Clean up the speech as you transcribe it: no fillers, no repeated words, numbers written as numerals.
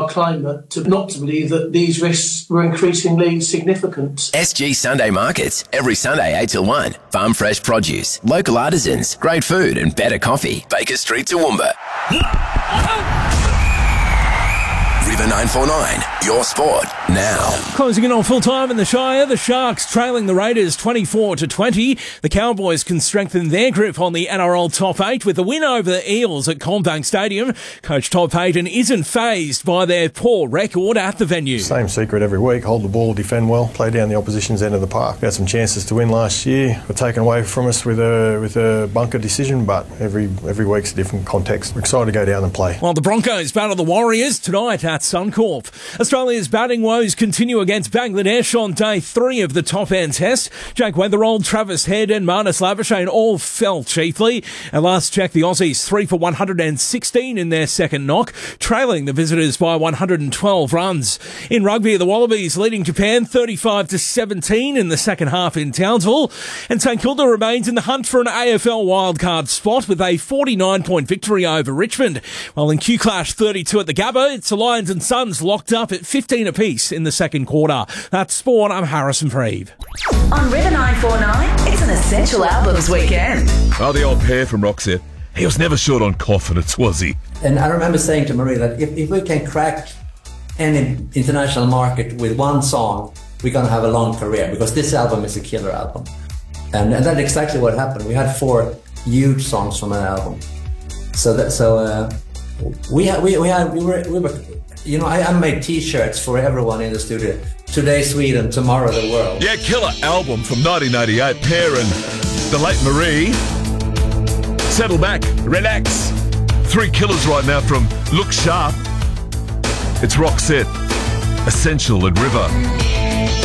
our climate not to believe that these risks were increasingly significant. SG Sunday Markets, every Sunday 8 till 1. Farm fresh produce, local artisans, great food and better coffee. Baker Street, Toowoomba. River 949, your sport now. Closing in on full time in the Shire, the Sharks trailing the Raiders 24-20. The Cowboys can strengthen their grip on the NRL top 8 with a win over the Eels at CommBank Stadium. Coach Todd Payten isn't fazed by their poor record at the venue. Same secret every week, hold the ball, defend well, play down the opposition's end of the park. We had some chances to win last year, were taken away from us with a bunker decision, but every week's a different context. We're excited to go down and play. While the Broncos battle the Warriors tonight at Suncorp. Australia's batting woes continue against Bangladesh on day 3 of the top-end test. Jake Weatherald, Travis Head and Marnus Labuschagne all fell chiefly. At last check, the Aussies 3 for 116 in their second knock, trailing the visitors by 112 runs. In rugby, the Wallabies leading Japan 35-17 in the second half in Townsville. And St Kilda remains in the hunt for an AFL wildcard spot with a 49-point victory over Richmond. While in Q-Clash 32 at the Gabba, it's the Lions and Suns locked up at 15 apiece in the second quarter. That's sport. I'm Harrison Freeve. On River 949, it's an Essential Albums weekend. Oh, the old pair from Roxette. He was never short on confidence, was he? And I remember saying to Marie that if we can crack any international market with one song, we're going to have a long career, because this album is a killer album. And that's exactly what happened. We had 4 huge songs from an album. We were, you know, I made T-shirts for everyone in the studio. Today Sweden, tomorrow the world. Yeah, killer album from 1988. Pear and the late Marie. Settle back, relax. 3 killers right now from Look Sharp. It's Roxette, Essential at River.